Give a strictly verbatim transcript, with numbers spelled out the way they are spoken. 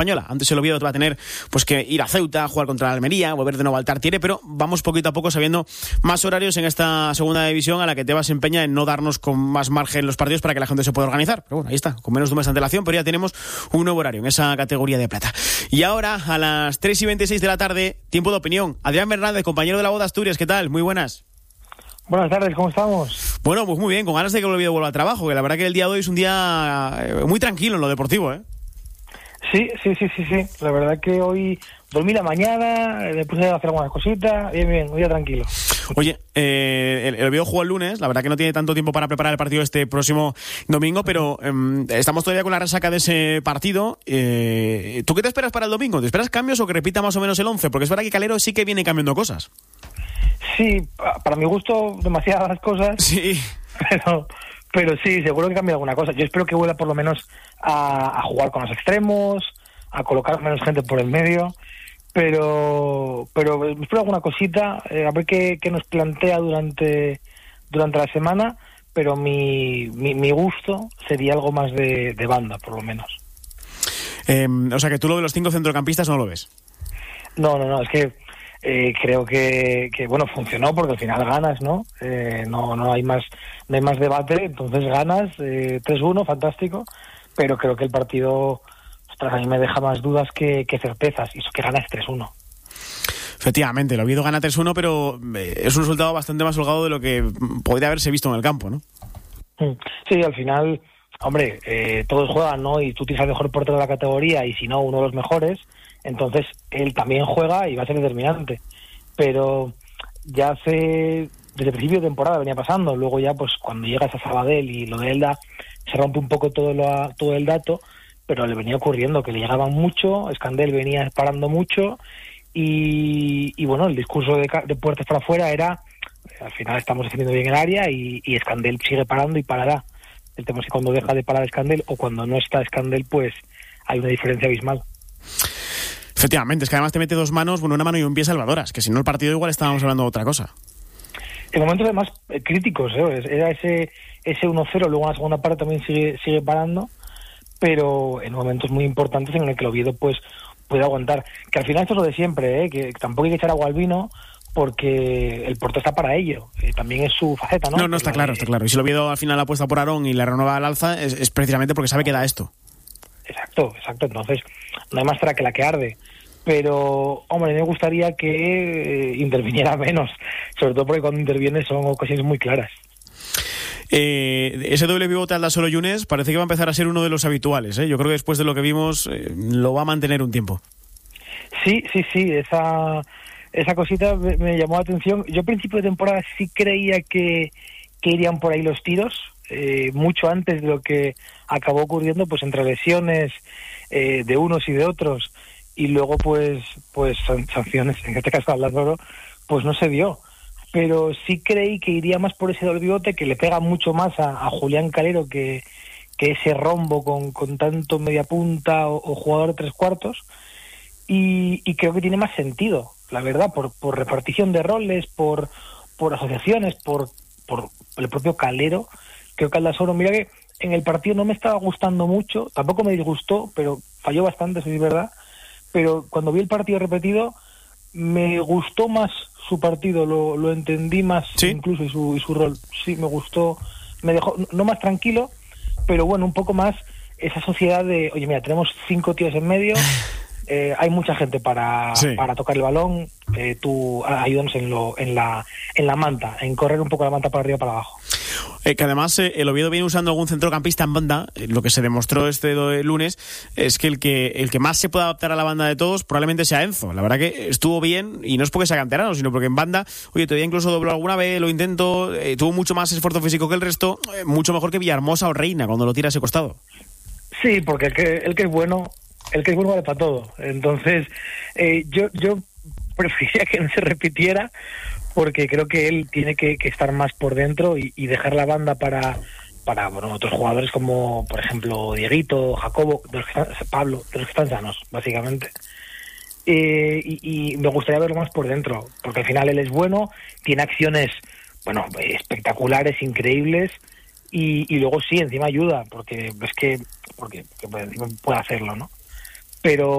Española. Antes el Oviedo va a tener pues que ir a Ceuta, jugar contra la Almería, volver de nuevo al Tartiere, pero vamos poquito a poco sabiendo más horarios en esta segunda división, a la que Tebas se empeña en no darnos con más margen los partidos para que la gente se pueda organizar. Pero bueno, ahí está, con menos de un mes de antelación, pero ya tenemos un nuevo horario en esa categoría de plata. Y ahora, a las tres y veintiséis de la tarde, tiempo de opinión. Adrián Fernández, compañero de la Voz de Asturias, ¿qué tal? Muy buenas. Buenas tardes, ¿cómo estamos? Bueno, pues muy bien, con ganas de que el Oviedo vuelva al trabajo, que la verdad que el día de hoy es un día muy tranquilo en lo deportivo, ¿eh? Sí, sí, sí, sí, sí. La verdad que hoy dormí la mañana, me puse a hacer algunas cositas, bien, bien, un día tranquilo. Oye, eh, el, el Oviedo jugó el lunes, la verdad que no tiene tanto tiempo para preparar el partido este próximo domingo, pero eh, estamos todavía con la resaca de ese partido. Eh, ¿Tú qué te esperas para el domingo? ¿Te esperas cambios o que repita más o menos el once? Porque es verdad que Calero sí que viene cambiando cosas. Sí, para mi gusto, demasiadas cosas. Sí. Pero, pero sí, seguro que cambia alguna cosa. Yo espero que vuelva por lo menos a, a jugar con los extremos, a colocar menos gente por el medio. Pero pero espero alguna cosita, eh, a ver qué, qué nos plantea durante durante la semana. Pero mi, mi, mi gusto sería algo más de, de banda, por lo menos. Eh, o sea, que tú lo de los cinco centrocampistas no lo ves. No, no, no, es que Eh, creo que, que bueno, funcionó porque al final ganas, ¿no? Eh, no no hay más no hay más debate, entonces ganas, eh, tres uno, fantástico, pero creo que el partido, ostras, a mí me deja más dudas que, que certezas, y eso que ganas tres uno. Efectivamente, el Oviedo gana tres uno, pero es un resultado bastante más holgado de lo que podría haberse visto en el campo, ¿no? Sí, al final, hombre, eh, todos juegan, ¿no? Y tú tienes al mejor portero de la categoría, y si no, uno de los mejores. Entonces él también juega y va a ser determinante, pero ya hace desde el principio de temporada venía pasando. Luego ya pues cuando llegas a Sabadell y lo de Elda se rompe un poco todo lo, todo el dato, pero le venía ocurriendo que le llegaban mucho, Escandel venía parando mucho y, y bueno, el discurso de, de puertas para afuera era al final estamos defendiendo bien el área y, y Escandel sigue parando y parará. El tema es que cuando deja de parar Escandel o cuando no está Escandel, pues hay una diferencia abismal. Efectivamente, es que además te mete dos manos, bueno, una mano y un pie salvadoras, que si no el partido igual estábamos hablando de otra cosa. En momentos además eh, críticos, ¿eh? Era ese ese uno cero, luego en la segunda parte también sigue sigue parando, pero en momentos muy importantes en el que el Oviedo pues puede aguantar. Que al final esto es lo de siempre, ¿eh? Que tampoco hay que echar agua al vino, porque el portero está para ello, eh, también es su faceta, ¿no? No, no, está claro, está claro. Y si el Oviedo al final apuesta por Aarón y le renueva al alza, es, es precisamente porque sabe que da esto. Exacto, exacto. Entonces, no hay más tra que la que arde. Pero, hombre, me gustaría que eh, interviniera menos. Sobre todo porque cuando interviene son ocasiones muy claras. Eh, ese doble pivote Aldasoro Yunes parece que va a empezar a ser uno de los habituales, ¿eh? Yo creo que después de lo que vimos eh, lo va a mantener un tiempo. Sí, sí, sí. Esa, esa cosita me, me llamó la atención. Yo a principio de temporada sí creía que, que irían por ahí los tiros. Eh, mucho antes de lo que acabó ocurriendo, pues entre lesiones eh, de unos y de otros, y luego pues pues sanciones, en este caso Aldasoro, pues no se dio. Pero sí creí que iría más por ese doble pivote, que le pega mucho más a, a Julián Calero que, que ese rombo con, con tanto media punta o, o jugador de tres cuartos, y, y creo que tiene más sentido, la verdad, por, por repartición de roles, por, por asociaciones, por, por el propio Calero. Creo que Aldasoro, mira que en el partido no me estaba gustando mucho, tampoco me disgustó, pero falló bastante, eso es verdad. Pero cuando vi el partido repetido, me gustó más su partido, lo, lo entendí más, ¿sí? Incluso y su, y su rol. Sí, me gustó, me dejó, no más tranquilo, pero bueno, un poco más esa sociedad de, oye, mira, tenemos cinco tíos en medio, eh, hay mucha gente para, sí. para tocar el balón, eh, tú ayúdanos en, lo, en, la, en la manta, en correr un poco la manta para arriba y para abajo. Eh, que además eh, el Oviedo viene usando algún centrocampista en banda. Eh, lo que se demostró este lunes es que el que el que más se puede adaptar a la banda de todos probablemente sea Enzo. La verdad que estuvo bien, y no es porque sea canterano, sino porque en banda, oye, todavía incluso dobló alguna vez, lo intento, eh, tuvo mucho más esfuerzo físico que el resto, eh, mucho mejor que Villahermosa o Reina cuando lo tira a ese costado. Sí, porque el que, el que es bueno, el que es bueno vale para todo. Entonces, eh, yo, yo preferiría que no se repitiera, porque creo que él tiene que, que estar más por dentro y, y dejar la banda para, para bueno, otros jugadores como, por ejemplo, Dieguito, Jacobo, de los que están, Pablo, de los que están sanos, básicamente. Eh, y, y me gustaría verlo más por dentro, porque al final él es bueno, tiene acciones, bueno, espectaculares, increíbles, y, y luego sí, encima ayuda, porque es que, porque, porque puede hacerlo, ¿no? pero